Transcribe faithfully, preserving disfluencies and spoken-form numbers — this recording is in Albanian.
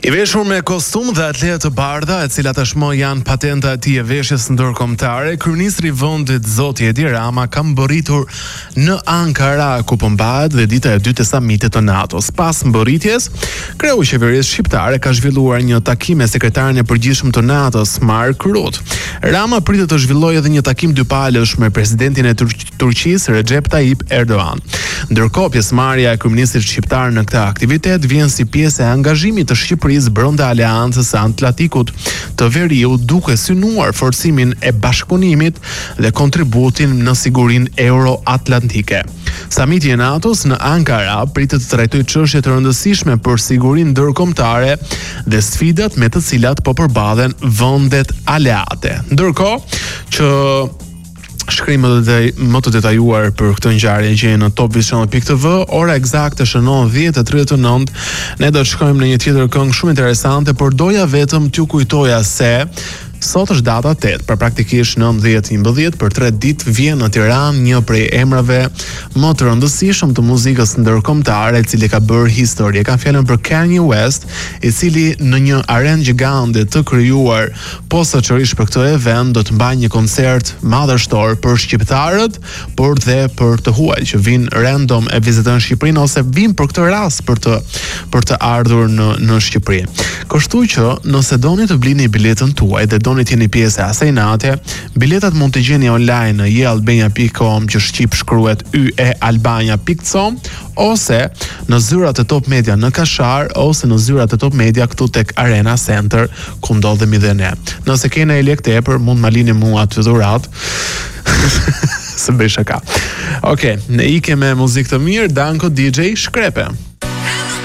I veshur me kostum dhe atletë të bardha, e cilat tashmë janë patenta e tij e veshjes ndërkombëtare, kryeministri i vendit Zoti Edi Rama ka mbërritur në Ankara, ku po mbahet dhe dita e dytë e samitit të NATO-s. Pas mbërritjes, kreu i qeverisë shqiptare ka zhvilluar një takim me sekretarin e përgjithshëm të NATO-s, Mark Rutte. Rama pritet të zhvillojë edhe një takim dypalësh me presidentin e Tur- Turqisë, Recep Tayyip Erdogan. Ndërkohë, pjesëmarrja e kryeministit shqiptar në këtë aktivitet vjen si pjesë e angazhimit të Shqipërisë brenda Aleancës së Atlantikut të Veriut, duke synuar forcimin e bashkëpunimit dhe kontributin në sigurinë euro-atlantike. Samiti i NATO-s në Ankara pritet të trajtojë çështje të rëndësishme për sigurinë ndërkombëtare dhe sfidat me të cilat po përballen vendet aleate. Ndërkohë që shkrim më të detajuar për këtë ngjarje gjeni në top vision punkt t v. Ora eksakte është nëntëdhjetë e tridhjetë e nëntë. Ne do të shkojmë në një tjetër këngë shumë interesante, por doja vetëm t'ju kujtoja se sot është data tetë, pra praktikisht nëntëdhjetë e një për tre ditë vjen në Tiranë një prej emrave më të rëndësishëm të muzikës ndërkombëtare, i cili ka bërë histori. Ka fjalën për Kanye West, i cili në një arenë gjigande të krijuar posaçërisht për këtë event do të mbajë një koncert madhështor për shqiptarët, por dhe për të huaj që vinë random e vizitojnë Shqipërinë ose vinë për këtë rast për të për të ardhur në në Shqipëri. Kështu që nëse doni të blini biletën tuaj dhe doni të jeni pjesë e asaj nate, biletat mund të gjeni online në je albania pikë com, që shqip shkruhet y e albania pikë com, ose në zyrat e Top Media në Kashar, ose në zyrat e Top Media këtu tek Arena Center, ku ndodhemi dhe ne. Nëse keni e lek tepër, mund ma lini mua aty dhurat. Së bëj shaka. Okej, ne ikemi me muzikë të mirë, Danko D J Shkrepe.